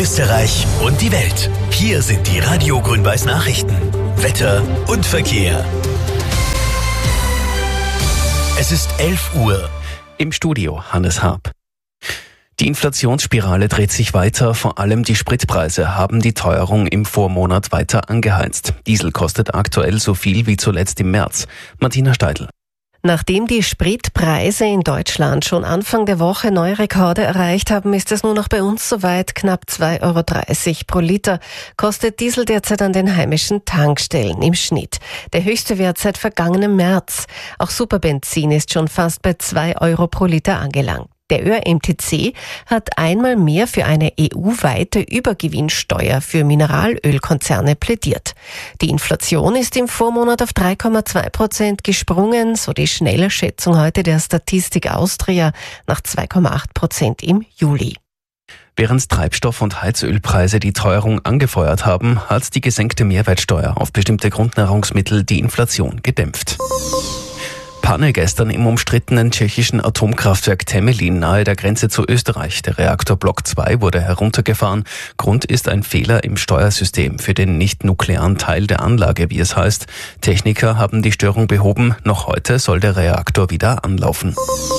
Österreich und die Welt. Hier sind die Radio Grün-Weiß Nachrichten. Wetter und Verkehr. Es ist 11 Uhr. Im Studio Hannes Haab. Die Inflationsspirale dreht sich weiter, vor allem die Spritpreise haben die Teuerung im Vormonat weiter angeheizt. Diesel kostet aktuell so viel wie zuletzt im März. Martina Steidl. Nachdem die Spritpreise in Deutschland schon Anfang der Woche neue Rekorde erreicht haben, ist es nun auch bei uns soweit. Knapp 2,30 Euro pro Liter kostet Diesel derzeit an den heimischen Tankstellen im Schnitt. Der höchste Wert seit vergangenem März. Auch Superbenzin ist schon fast bei 2 Euro pro Liter angelangt. Der ÖMTC hat einmal mehr für eine EU-weite Übergewinnsteuer für Mineralölkonzerne plädiert. Die Inflation ist im Vormonat auf 3,2% gesprungen, so die schnelle Schätzung heute der Statistik Austria nach 2,8% im Juli. Während Treibstoff- und Heizölpreise die Teuerung angefeuert haben, hat die gesenkte Mehrwertsteuer auf bestimmte Grundnahrungsmittel die Inflation gedämpft. Panne gestern im umstrittenen tschechischen Atomkraftwerk Temelin nahe der Grenze zu Österreich. Der Reaktor Block 2 wurde heruntergefahren. Grund ist ein Fehler im Steuersystem für den nicht-nuklearen Teil der Anlage, wie es heißt. Techniker haben die Störung behoben. Noch heute soll der Reaktor wieder anlaufen.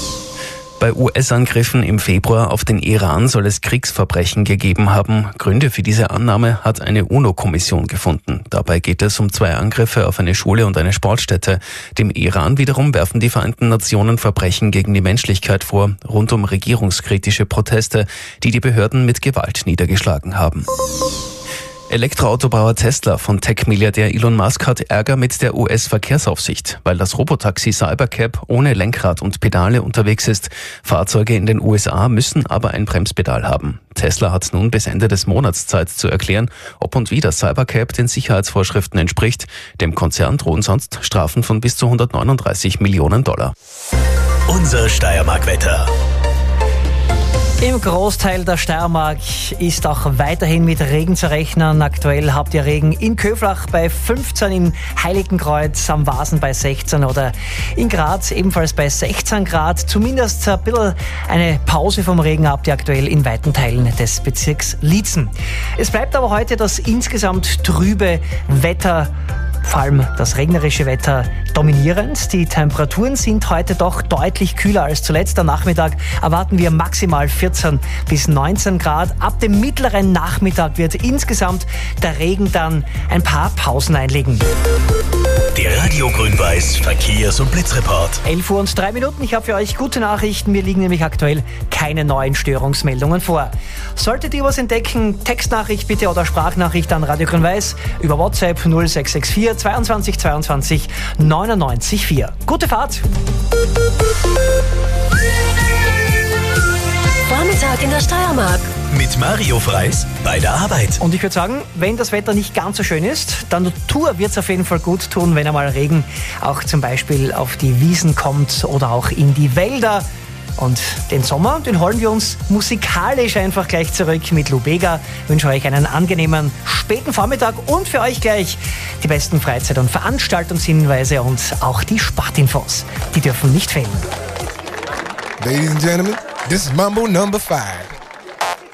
Bei US-Angriffen im Februar auf den Iran soll es Kriegsverbrechen gegeben haben. Gründe für diese Annahme hat eine UNO-Kommission gefunden. Dabei geht es um 2 Angriffe auf eine Schule und eine Sportstätte. Dem Iran wiederum werfen die Vereinten Nationen Verbrechen gegen die Menschlichkeit vor, rund um regierungskritische Proteste, die die Behörden mit Gewalt niedergeschlagen haben. Elektroautobauer Tesla von Tech-Milliardär Elon Musk hat Ärger mit der US-Verkehrsaufsicht, weil das Robotaxi Cybercab ohne Lenkrad und Pedale unterwegs ist. Fahrzeuge in den USA müssen aber ein Bremspedal haben. Tesla hat nun bis Ende des Monats Zeit zu erklären, ob und wie das Cybercab den Sicherheitsvorschriften entspricht. Dem Konzern drohen sonst Strafen von bis zu $139 Millionen. Unser Steiermark-Wetter. Im Großteil der Steiermark ist auch weiterhin mit Regen zu rechnen. Aktuell habt ihr Regen in Köflach bei 15, in Heiligenkreuz am Wasen bei 16 oder in Graz ebenfalls bei 16 Grad. Zumindest ein bisschen eine Pause vom Regen habt ihr aktuell in weiten Teilen des Bezirks Liezen. Es bleibt aber heute das insgesamt trübe Wetter, vor allem das regnerische Wetter, dominierend. Die Temperaturen sind heute doch deutlich kühler als zuletzt. Am Nachmittag erwarten wir maximal 14 bis 19 Grad. Ab dem mittleren Nachmittag wird insgesamt der Regen dann ein paar Pausen einlegen. Der Radio Grün-Weiß Verkehrs- und Blitzreport. 11 Uhr und 3 Minuten. Ich habe für euch gute Nachrichten. Mir liegen nämlich aktuell keine neuen Störungsmeldungen vor. Solltet ihr was entdecken, Textnachricht bitte oder Sprachnachricht an Radio Grün-Weiß über WhatsApp 0664 22 22 99 4. Gute Fahrt! Vormittag in der Steiermark. Mit Mario Freis bei der Arbeit. Und ich würde sagen, wenn das Wetter nicht ganz so schön ist, dann Natur wird es auf jeden Fall gut tun, wenn einmal Regen auch zum Beispiel auf die Wiesen kommt oder auch in die Wälder. Und den Sommer, den holen wir uns musikalisch einfach gleich zurück mit Lou Bega. Ich wünsche euch einen angenehmen späten Vormittag und für euch gleich die besten Freizeit- und Veranstaltungshinweise und auch die Sportinfos. Die dürfen nicht fehlen. Ladies and gentlemen, this is Mambo number 5.